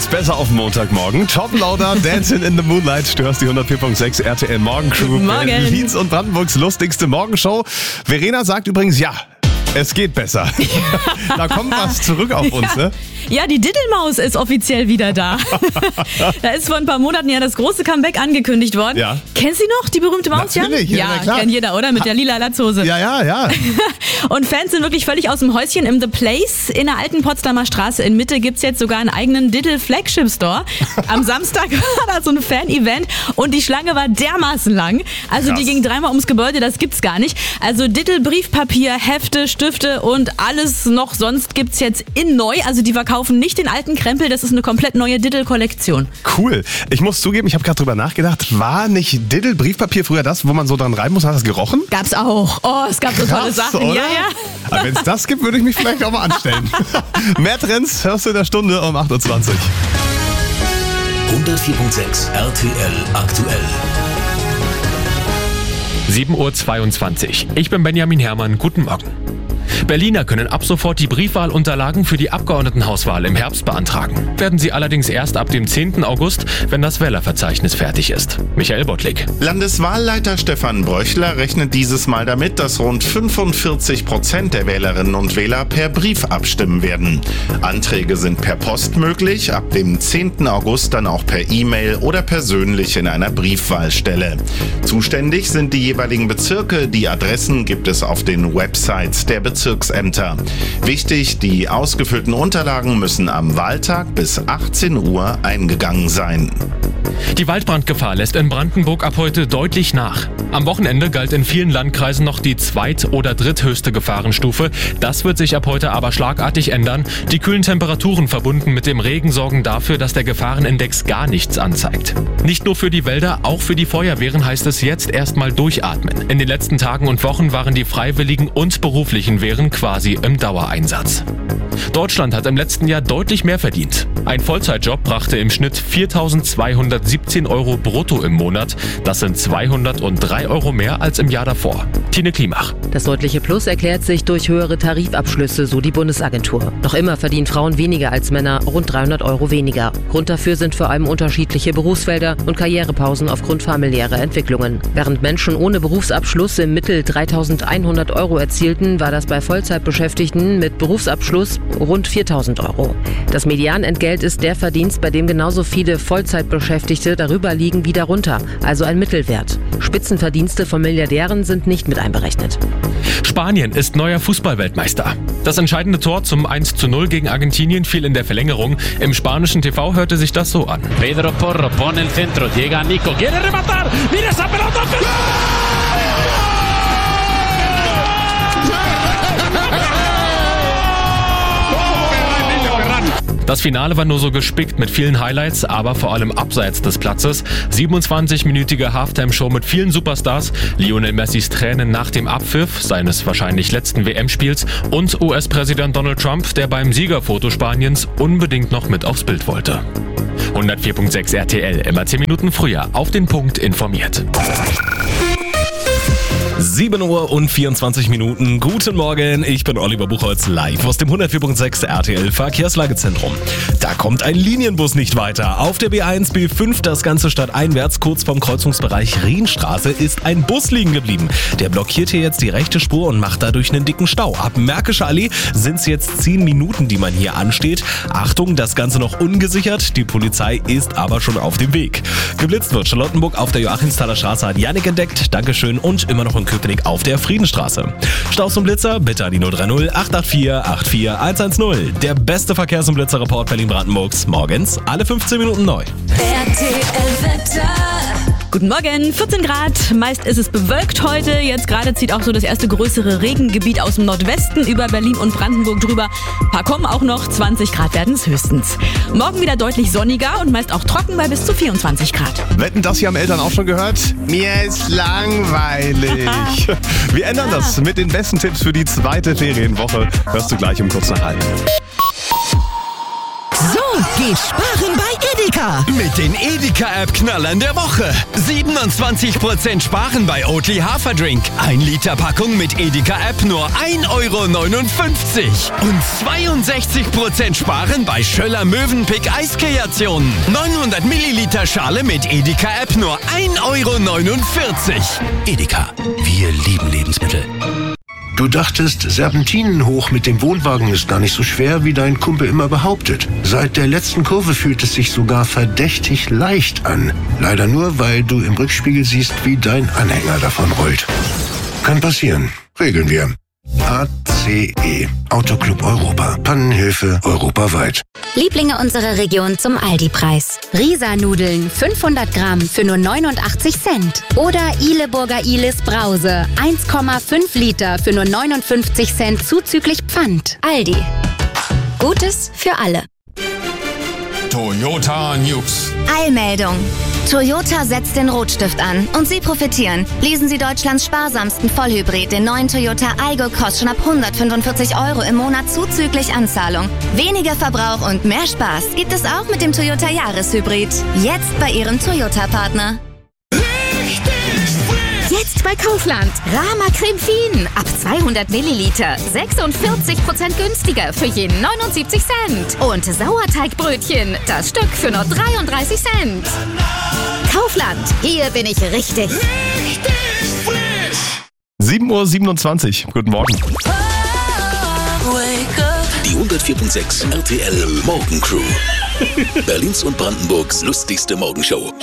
geht's besser auf Montagmorgen. Top-Lauder, Dancing in the Moonlight. Du hörst die 104.6 RTL Morgencrew. Guten Morgen. Berlins und Brandenburgs lustigste Morgenshow. Verena sagt übrigens ja. Es geht besser. Da kommt was zurück auf uns, ne? Ja, die Diddelmaus ist offiziell wieder da. Da ist vor ein paar Monaten ja das große Comeback angekündigt worden. Ja. Kennst du noch die berühmte Maus? Natürlich, ja, na klar. Kennt jeder, oder? Mit der lila Latzhose. Ja. Und Fans sind wirklich völlig aus dem Häuschen. Im The Place in der alten Potsdamer Straße in Mitte gibt's jetzt sogar einen eigenen Diddle-Flagship-Store. Am Samstag war da so ein Fan-Event und die Schlange war dermaßen lang. Also Krass. die ging dreimal ums Gebäude, das gibt's gar nicht. Also Diddle-Briefpapier, Hefte, Stifte und alles noch sonst gibt's jetzt in neu. Also die verkaufen nicht den alten Krempel, das ist eine komplett neue Diddle-Kollektion. Cool. Ich muss zugeben, ich habe gerade drüber nachgedacht, war nicht Diddle-Briefpapier früher das, wo man so dran reiben muss? Hat das gerochen? Gab's auch. Oh, es gab so tolle Sachen. Oder? Ja. Aber wenn es das gibt, würde ich mich vielleicht auch mal anstellen. Mehr Trends hörst du in der Stunde um 8.20 Uhr. 104.6 RTL aktuell. 7.22 Uhr. Ich bin Benjamin Herrmann. Guten Morgen. Berliner können ab sofort die Briefwahlunterlagen für die Abgeordnetenhauswahl im Herbst beantragen. Werden sie allerdings erst ab dem 10. August, wenn das Wählerverzeichnis fertig ist. Michael Bottlik. Landeswahlleiter Stefan Bröchler rechnet dieses Mal damit, dass rund 45% der Wählerinnen und Wähler per Brief abstimmen werden. Anträge sind per Post möglich, ab dem 10. August dann auch per E-Mail oder persönlich in einer Briefwahlstelle. Zuständig sind die jeweiligen Bezirke, die Adressen gibt es auf den Websites der Bezirksämter. Wichtig, die ausgefüllten Unterlagen müssen am Wahltag bis 18 Uhr eingegangen sein. Die Waldbrandgefahr lässt in Brandenburg ab heute deutlich nach. Am Wochenende galt in vielen Landkreisen noch die zweit- oder dritthöchste Gefahrenstufe. Das wird sich ab heute aber schlagartig ändern. Die kühlen Temperaturen verbunden mit dem Regen sorgen dafür, dass der Gefahrenindex gar nichts anzeigt. Nicht nur für die Wälder, auch für die Feuerwehren heißt es jetzt erstmal durchatmen. In den letzten Tagen und Wochen waren die freiwilligen und beruflichen Wehren quasi im Dauereinsatz. Deutschland hat im letzten Jahr deutlich mehr verdient. Ein Vollzeitjob brachte im Schnitt 4.217 Euro brutto im Monat. Das sind 203 Euro mehr als im Jahr davor. Tine Klimach. Das deutliche Plus erklärt sich durch höhere Tarifabschlüsse, so die Bundesagentur. Noch immer verdienen Frauen weniger als Männer, rund 300 Euro weniger. Grund dafür sind vor allem unterschiedliche Berufsfelder und Karrierepausen aufgrund familiärer Entwicklungen. Während Menschen ohne Berufsabschluss im Mittel 3.100 Euro erzielten, war das bei Vollzeitbeschäftigten mit Berufsabschluss rund 4.000 Euro. Das Medianentgelt ist der Verdienst, bei dem genauso viele Vollzeitbeschäftigte darüber liegen wie darunter, also ein Mittelwert. Spitzenverdienste von Milliardären sind nicht mit einberechnet. Spanien ist neuer Fußballweltmeister. Das entscheidende Tor zum 1:0 gegen Argentinien fiel in der Verlängerung. Im spanischen TV hörte sich das so an. Pedro Porro pone el centro, llega Nico, quiere rematar, mira esa pelota. Das Finale war nur so gespickt mit vielen Highlights, aber vor allem abseits des Platzes. 27-minütige Halftime-Show mit vielen Superstars, Lionel Messis Tränen nach dem Abpfiff seines wahrscheinlich letzten WM-Spiels und US-Präsident Donald Trump, der beim Siegerfoto Spaniens unbedingt noch mit aufs Bild wollte. 104.6 RTL, immer 10 Minuten früher, auf den Punkt informiert. 7.24 Uhr. Guten Morgen, ich bin Oliver Buchholz, live aus dem 104.6 RTL Verkehrslagezentrum. Da kommt ein Linienbus nicht weiter. Auf der B1, B5, das Ganze stadteinwärts, kurz vorm Kreuzungsbereich Rienstraße, ist ein Bus liegen geblieben. Der blockiert hier jetzt die rechte Spur und macht dadurch einen dicken Stau. Ab Märkischer Allee sind es jetzt 10 Minuten, die man hier ansteht. Achtung, das Ganze noch ungesichert, die Polizei ist aber schon auf dem Weg. Geblitzt wird Charlottenburg auf der Joachimsthaler Straße, hat Jannik entdeckt, Dankeschön, und immer noch in Köpenick auf der Friedenstraße. Staus und Blitzer, bitte an die 030 884 84 110. Der beste Verkehrs- und Blitzerreport Berlin-Brandenburgs. Morgens alle 15 Minuten neu. Guten Morgen, 14 Grad. Meist ist es bewölkt heute. Jetzt gerade zieht auch so das erste größere Regengebiet aus dem Nordwesten über Berlin und Brandenburg drüber. Ein paar kommen auch noch, 20 Grad werden es höchstens. Morgen wieder deutlich sonniger und meist auch trocken bei bis zu 24 Grad. Wetten, das hier haben Eltern auch schon gehört? Mir ist langweilig. Wir ändern das mit den besten Tipps für die zweite Ferienwoche. Hörst du gleich um kurz nach halb. So geht Sparen bei Edeka. Mit den Edeka-App-Knallern der Woche. 27% Sparen bei Oatly Haferdrink. 1 Liter Packung mit Edeka-App nur 1,59 €. Und 62% Sparen bei Schöller Mövenpick Eiskreationen. 900 Milliliter Schale mit Edeka-App nur 1,49 €. Edeka, wir lieben Lebensmittel. Du dachtest, Serpentinen hoch mit dem Wohnwagen ist gar nicht so schwer, wie dein Kumpel immer behauptet. Seit der letzten Kurve fühlt es sich sogar verdächtig leicht an. Leider nur, weil du im Rückspiegel siehst, wie dein Anhänger davon rollt. Kann passieren. Regeln wir. ACE. Autoclub Europa. Pannenhilfe europaweit. Lieblinge unserer Region zum Aldi-Preis. Risa-Nudeln 500 Gramm für nur 89 Cent. Oder Ihleburger Ihlis Brause 1,5 Liter für nur 59 Cent zuzüglich Pfand. Aldi. Gutes für alle. Toyota News. Eilmeldung. Toyota setzt den Rotstift an und Sie profitieren. Leasen Sie Deutschlands sparsamsten Vollhybrid, den neuen Toyota Aygo Cross schon ab 145 € im Monat zuzüglich Anzahlung. Weniger Verbrauch und mehr Spaß gibt es auch mit dem Toyota Jahreshybrid. Jetzt bei Ihrem Toyota-Partner. Jetzt bei Kaufland. Rama Creme Fien. Ab 200 Milliliter. 46% günstiger für je 79 Cent. Und Sauerteigbrötchen. Das Stück für nur 33 Cent. Kaufland. Hier bin ich richtig. 7:27 Uhr. Guten Morgen. Die 104.6 RTL Morgencrew. Berlins und Brandenburgs lustigste Morgenshow.